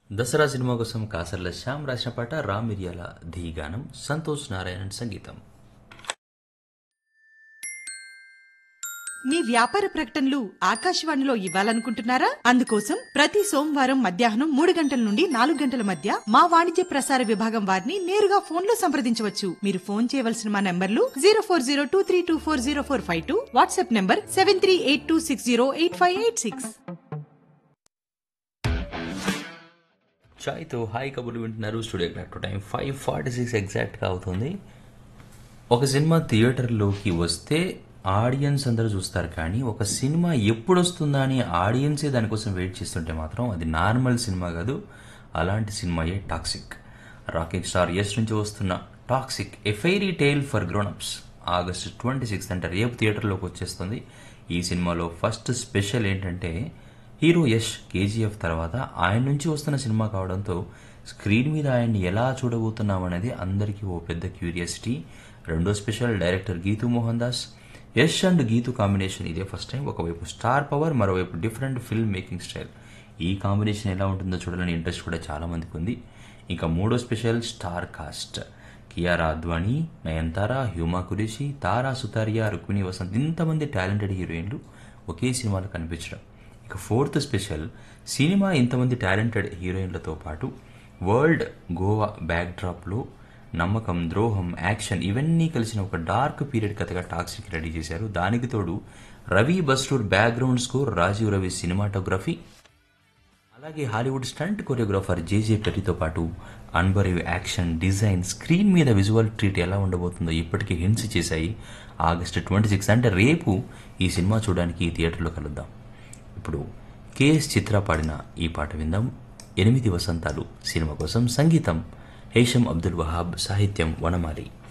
Dasara cinema కోసం కాసర్ల శ్యామ్ రాసిన పాట రామ్ మిరియాల ధీ గానం సంతోష్ నారాయణన్ సంగీతం. మీ వ్యాపార ప్రకటనలు ఆకాశవాణిలో ఇవ్వాలనుకుంటున్నారా? అందుకోసం ప్రతి సోమవారం మధ్యాహ్నం 3 గంటల నుండి 4 గంటల మధ్య మా వాణిజ్య ప్రసార విభాగం వారిని నేరుగా ఫోన్లో సంప్రదించవచ్చు. మీరు ఫోన్ చేయవలసిన మా నంబర్లు 040223240452, వాట్సాప్ నంబర్ 7382608586. చాయ్తో హాయ్ కబుర్లు వింటున్నారు. స్టూడియో క్లాక్ టైం 5:46 ఎగ్జాక్ట్గా అవుతుంది. ఒక సినిమా థియేటర్లోకి వస్తే ఆడియన్స్ అందరూ చూస్తారు, కానీ ఒక సినిమా ఎప్పుడు వస్తుందా అని ఆడియన్సే దానికోసం వెయిట్ చేస్తుంటే మాత్రం అది నార్మల్ సినిమా కాదు. అలాంటి సినిమాయే టాక్సిక్. రాకింగ్ స్టార్ యష్ నుంచి వస్తున్న toxic a fairy tale for grown-ups August 26 అంటే రేపు థియేటర్లోకి వచ్చేస్తుంది. ఈ సినిమాలో ఫస్ట్ స్పెషల్ ఏంటంటే హీరో యష్ కేజీఎఫ్ తర్వాత ఆయన నుంచి వస్తున్న సినిమా కావడంతో స్క్రీన్ మీద ఆయన్ని ఎలా చూడబోతున్నామనేది అందరికీ ఓ పెద్ద క్యూరియాసిటీ. రెండో special director Geethu Mohan Das. Yash and Geethu combination ఇదే ఫస్ట్ టైం. ఒకవైపు స్టార్ పవర్, మరోవైపు డిఫరెంట్ ఫిల్మ్ మేకింగ్ స్టైల్. ఈ కాంబినేషన్ ఎలా ఉంటుందో చూడాలని ఇంట్రెస్ట్ కూడా చాలా మందికి ఉంది. ఇంకా మూడో special star cast. Kiara Advani, Nayanthara, హ్యూమా Qureshi, తారా సుతారియా, రుక్మిణి వసంత్, ఇంతమంది టాలెంటెడ్ హీరోయిన్లు ఒకే సినిమాలో కనిపించడం. ఇక ఫోర్త్ స్పెషల్ సినిమా ఇంతమంది టాలెంటెడ్ హీరోయిన్లతో పాటు వరల్డ్ గోవా బ్యాక్డ్రాప్లో నమ్మకం, ద్రోహం, యాక్షన్ ఇవన్నీ కలిసిన ఒక డార్క్ పీరియడ్ కథగా టాక్సిక్ రెడీ చేశారు. దానికి తోడు Ravi Basrur background score, Rajiv Ravi cinematography, అలాగే హాలీవుడ్ స్టంట్ కొరియోగ్రాఫర్ జేజే పెర్రీతో పాటు అన్బరీవ్ యాక్షన్ డిజైన్. స్క్రీన్ మీద విజువల్ ట్రీట్ ఎలా ఉండబోతుందో ఇప్పటికే హింట్స్ చేశాయి. August 26 అంటే రేపు ఈ సినిమా చూడడానికి థియేటర్లో కలుద్దాం. ఇప్పుడు కేఎస్ చిత్ర పాడిన ఈ పాట విందాం. 8 వసంతాలు సినిమా కోసం సంగీతం హేషం అబ్దుల్ వహాబ్, సాహిత్యం వనమాలి.